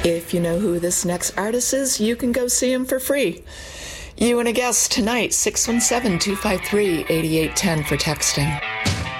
If you know who this next artist is, you can go see him for free. You and a guest tonight, 617-253-8810 for texting.